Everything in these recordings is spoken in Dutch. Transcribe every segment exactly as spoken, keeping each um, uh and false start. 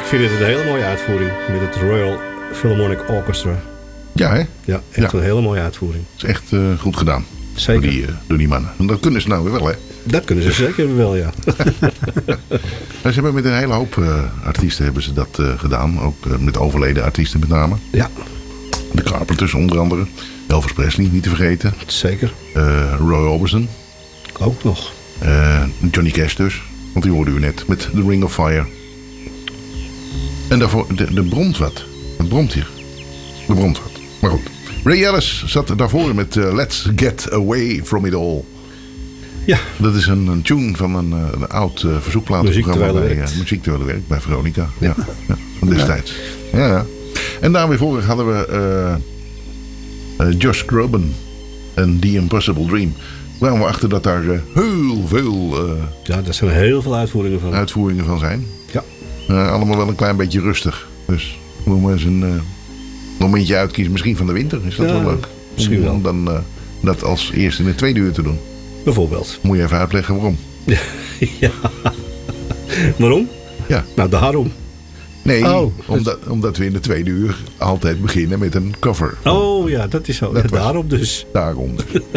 vind het een hele mooie uitvoering met het Royal Philharmonic Orchestra. Ja, hè? Ja, echt Ja. een hele mooie uitvoering. Het is echt uh, goed gedaan. Zeker. Door die, uh, door die mannen. En dat kunnen ze nou weer wel, hè? Dat kunnen ze zeker wel, ja. Ze hebben met een hele hoop uh, artiesten hebben ze dat uh, gedaan. Ook uh, met overleden artiesten met name. Ja. De Carpenters onder andere. Elvis Presley, niet te vergeten. Zeker. Uh, Roy Orbison. Ook nog. Uh, Johnny Cash dus. Want die hoorden u net met The Ring of Fire. En daarvoor, de, de bromt wat. Het bromt hier. De bromt wat. Maar goed. Ray Ellis zat daarvoor met uh, Let's Get Away From It All. Ja. Dat is een, een tune van een, een oud uh, verzoekplatenprogramma bij uh, Muziek Terwijl Werkt bij Veronica. Ja. Ja, ja, van destijds. Ja, ja. En daar weer voor hadden we uh, uh, Josh Groban en The Impossible Dream. Kwamen we achter dat daar uh, heel veel uh, ja, daar zijn heel veel uitvoeringen van. uitvoeringen van zijn. Ja. Uh, allemaal wel een klein beetje rustig. Dus we moeten eens een uh, momentje uitkiezen. Misschien van de winter. Is dat ja, wel leuk? Misschien wel. Om dan uh, dat als eerste in de tweede uur te doen. Bijvoorbeeld. Moet je even uitleggen waarom. Ja. Waarom? Ja. Nou, daarom. Nee, oh, omdat, omdat we in de tweede uur altijd beginnen met een cover. Oh ja, dat is zo. Dat ja, was, daarom dus. Daarom.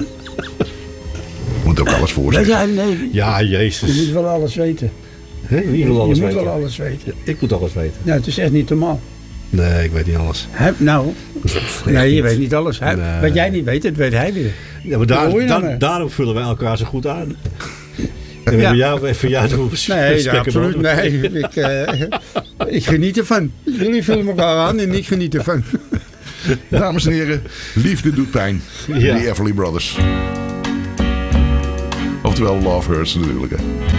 Moet ook alles voor zijn. Ja, nee. Ja, jezus. Je moet wel alles weten. He, wie wil alles je weten? moet wel alles weten. Ja, ik moet alles weten. Ja, het is echt niet normaal. Nee, ik weet niet alles. He, nou, nee, je niet. weet niet alles. He, Nee. Wat jij niet weet, dat weet hij weer. Ja, maar daar, Hoor je nou daar, mee? daarom vullen wij elkaar zo goed aan. En we Ja. hebben jou even jou te hoeven Nee, spekken absoluut. nodig. Nee, ik, uh, ik geniet ervan. Jullie vullen elkaar aan en ik geniet ervan. Dames en heren, liefde doet pijn. Ja. The Everly Brothers. Oftewel Love Hurts natuurlijk. Hè.